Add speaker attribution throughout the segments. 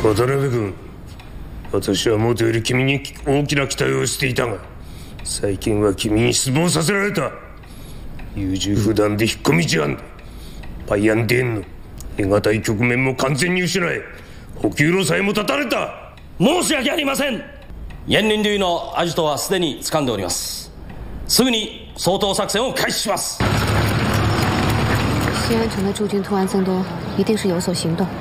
Speaker 1: 渡辺君、私はもとより君に大きな期待をしていたが、最近は君に失望させられた。優柔不断で引っ込み思案で、パイアンデーンの得難い局面も完全に失い、補給路さえも断たれた。
Speaker 2: 申し訳ありません。燕林流のアジトはすでに掴んでおります。すぐに掃討作戦を開始します。
Speaker 3: 西安城的驻军突然增多，一定是有所行动。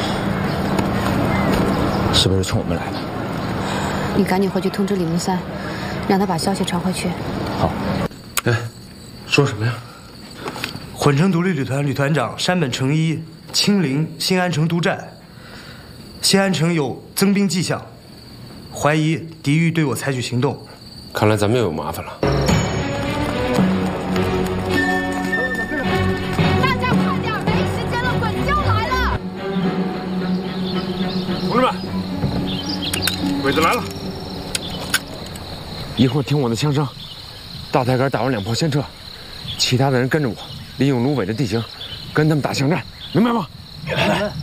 Speaker 4: 是不是冲我们来的？
Speaker 3: 你赶紧回去通知李木三，让他把消息传回去。
Speaker 4: 好。
Speaker 5: 哎，说什么呀？
Speaker 6: 混成独立旅团旅团长山本诚一亲临新安城督战，新安城有增兵迹象，怀疑敌欲对我采取行动。
Speaker 5: 看来咱们又有麻烦了。
Speaker 7: 大家快点，没时间了，滚交来了！
Speaker 8: 同志们，鬼子来了！
Speaker 9: 一会儿听我的枪声，大台杆打完2炮先撤，其他的人跟着我，利用芦苇的地形，跟他们打巷战，明白吗？
Speaker 6: 明白。